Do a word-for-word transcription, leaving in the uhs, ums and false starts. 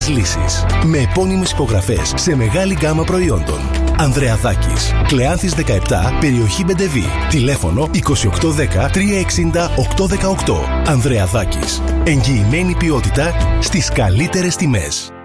λύσεις. Με επώνυμες υπογραφές σε μεγάλη γκάμα προϊόντων. Ανδρεαδάκης, Κλεάνθης δεκαεπτά, περιοχή Μπεντεβή. Τηλέφωνο είκοσι οκτώ δέκα τριακόσια εξήντα οκτακόσια δεκαοκτώ. Ανδρεαδάκης. Εγγυημένη ποιότητα στις καλύτερες τιμές.